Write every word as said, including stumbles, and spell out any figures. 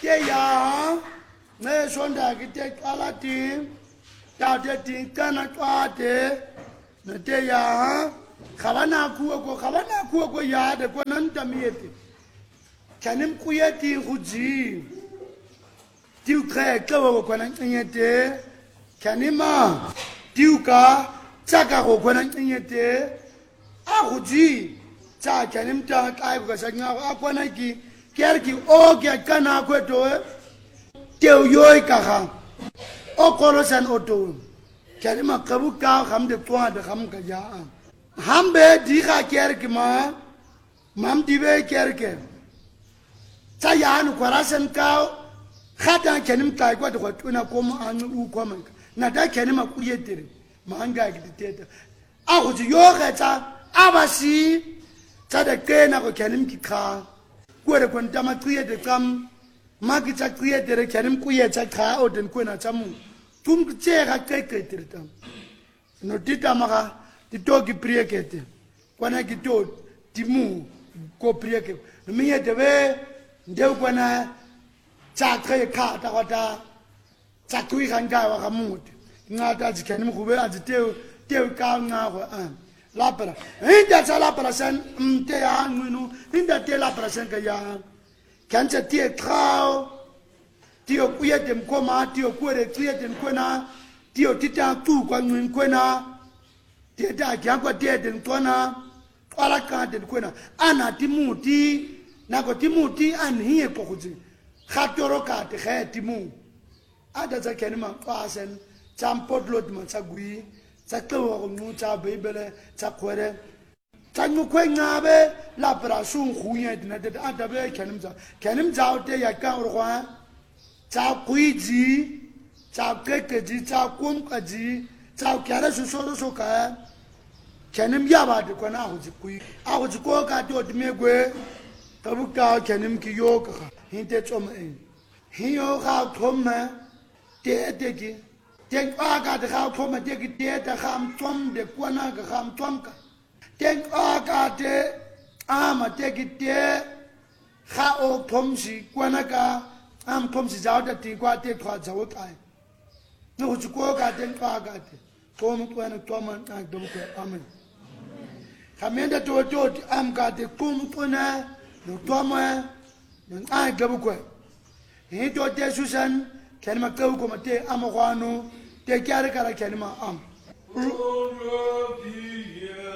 te ya ne sonda ki te kalati ta te tin kana kwate ne te ya khabana kuwa ko khabana kuwa ko ya de ko nan tamiyeti kanim kuyeti huji tiu kre ko ko nan nyete kanima tiu ka tsaka ko ko nan nyete a huji tsa kanim ta kai ko sa nga ko na ki kerki o ke kana ko to teu yoy ka ha o ko san oto kanima kabu ka kham de to de kham ka ja hambe di ka kerki ma mam di be kerke ta ya nu kwarasan ka khata kenim kai kwa to tuna ko ma an u ko man na da kenim ku yedire ma an ga gi tete a ho ji yo ga ta abasi ta da ke na ko kenim ki kha ko re kon ta ma ku yede kam ma ki ta ku yedire kenim ku ye ta kha o den ko na ta mu tum ki che ga ke ke tir tam no tita ma ga ti to ki priekete kwana ki to ti mu ko prieke mi ye de be ndeu kwana cha kre ka ta ta cha kui kan ga wa kamut nga ta ji kenim ku be a ji teu teu ka nga ho an la para inda cha la para san mte ya ngunu inda te la para san ka ya kan cha tie krao tio ku ye dem ko ma tio ku re ku ye dem ko na tio tita tu kwa ngin ko na tie da kya kwa tie dem ko na ala ka dem ko na ana timuti na ko timuti an hiye ko kuji khatoro ka te khe timu ada za kenima kwasen champot lot man sa gui sa tlo ko nu cha bebele cha kwere cha nu kwe ngabe la pra sun khuye dina de ada be kenim za kenim za te ya ka ro kwa cha kui ji cha ke ke ji cha kum ka ji cha kare su so so ka kenim ya ba de ko na ho ji kui a ho ji ko ka to de megwe tabu ka kenim ki yo ka hinte chom en hiyo ga thoma te te ki te a ga de ga thoma te ki te ta kham chom de kwana ga kham chom ka te a ga de a ma te ki te kha o thom si kwana ka am thom si jaw da ti kwa te thwa jaw kai no ju ko ga de a ga de thom kwana thoma na do ko amen khamenda to to am ga de kum kwana no thoma no ai ga bu ko he to te susan kenima ka ko mate am kwano te kyar kara kenima am